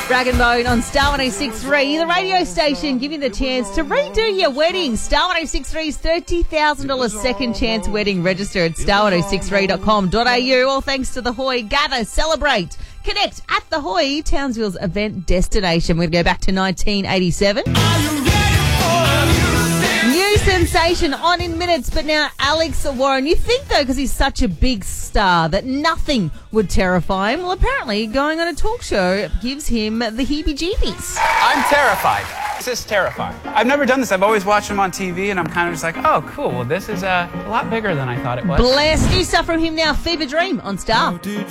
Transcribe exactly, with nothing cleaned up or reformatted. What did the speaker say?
Rag and Bone on Star one oh six point three, the radio station giving you the chance to redo your wedding. Star one oh six point three's thirty thousand dollars second chance wedding. Register at star one oh six three dot com dot a u. All thanks to the Hoy. Gather, celebrate, connect at the Hoy, Townsville's event destination. We're going to go back to nineteen eighty-seven. New sensation on in minutes, but now Alex Warren. You think, though, because he's such a big star, that nothing would terrify him. Well, apparently going on a talk show gives him the heebie-jeebies. I'm terrified. This is terrifying. I've never done this. I've always watched him on T V, and I'm kind of just like, oh, cool. Well, this is uh, a lot bigger than I thought it was. Bless. New stuff from him now. Fever Dream on Star.